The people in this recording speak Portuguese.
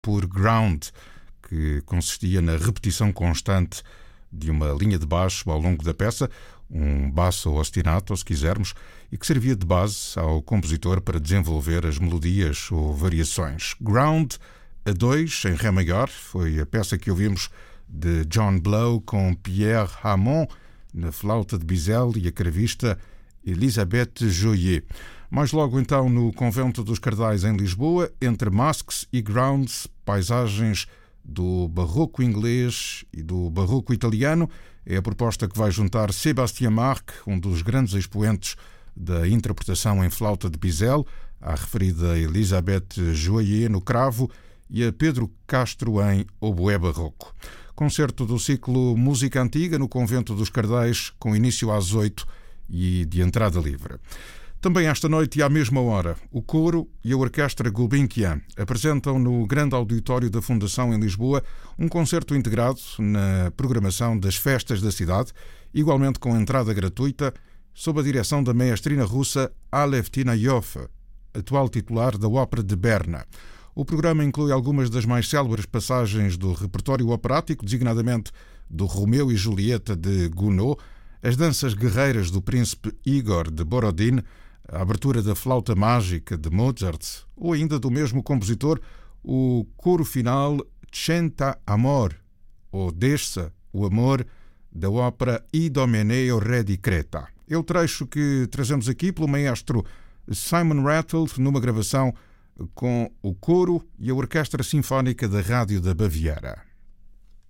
por Ground, que consistia na repetição constante de uma linha de baixo ao longo da peça, um basso ostinato, se quisermos, e que servia de base ao compositor para desenvolver as melodias ou variações. Ground a 2, em Ré maior, foi a peça que ouvimos de John Blow com Pierre Hamon na flauta de bisel e a cravista Elisabeth Joyer. Mais logo então no Convento dos Cardais em Lisboa, entre Masques e Grounds, paisagens do barroco inglês e do barroco italiano, é a proposta que vai juntar Sébastien Marc, um dos grandes expoentes da interpretação em flauta de bisel, à referida Elisabeth Joyer no cravo e a Pedro Castro em oboé barroco. Concerto do ciclo Música Antiga no Convento dos Cardais, com início às 8 e de entrada livre. Também esta noite e à mesma hora, o coro e a Orquestra Gulbenkian apresentam no Grande Auditório da Fundação em Lisboa um concerto integrado na programação das festas da cidade, igualmente com entrada gratuita, sob a direção da maestrina russa Alevtina Yoffe, atual titular da Ópera de Berna. O programa inclui algumas das mais célebres passagens do repertório operático, designadamente do Romeu e Julieta de Gounod, as danças guerreiras do príncipe Igor de Borodin, a abertura da Flauta Mágica de Mozart, ou ainda do mesmo compositor, o coro final Centa Amor, ou Desça o Amor, da ópera Idomeneo Re di Creta. É o trecho que trazemos aqui pelo maestro Simon Rattle, numa gravação com o coro e a Orquestra Sinfónica da Rádio da Baviera.